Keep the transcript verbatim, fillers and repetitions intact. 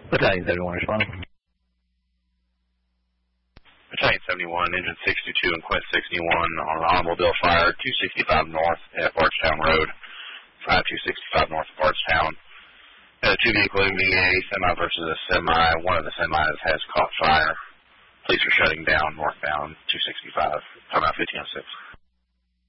Battalion seventy-one responding. Battalion seventy-one, engine sixty-two and Quint sixty-one on an automobile fire, two sixty-five north at Bardstown Road, five two sixty-five north of Bardstown. Uh, two vehicle M V A, semi versus a semi. One of the semis has caught fire. Police are shutting down northbound two sixty-five. Talking about fifteen oh six.